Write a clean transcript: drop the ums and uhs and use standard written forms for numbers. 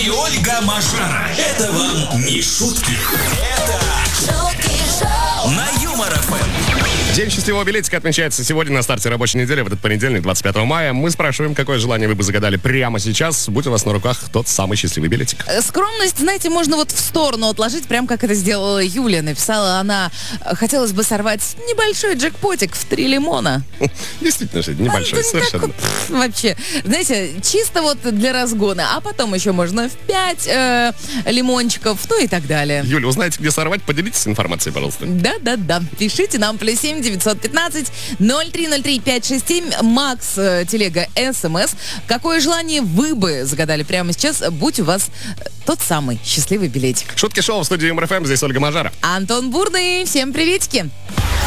И Ольга Мажара. Это вам не шутки. Это на Юмор ФМ. День счастливого билетика отмечается сегодня на старте рабочей недели, в этот понедельник, 25 мая. Мы спрашиваем, какое желание вы бы загадали прямо сейчас, будь у вас на руках тот самый счастливый билетик. Скромность, знаете, можно вот в сторону отложить, прям как это сделала Юля. Написала она, хотелось бы сорвать небольшой джекпотик в 3 лимона. Действительно же, небольшой, совершенно. Вообще, знаете, чисто вот для разгона, а потом еще можно в 5 лимончиков, ну и так далее. Юля, узнаете, где сорвать? Поделитесь информацией, пожалуйста. Да. Пишите нам +7 915 0303 567. Макс, телега, СМС. Какое желание вы бы загадали прямо сейчас, будь у вас тот самый счастливый билетик. Шутки шоу в студии Юмор ФМ, здесь Ольга Мажара. Антон Бурный, всем приветики.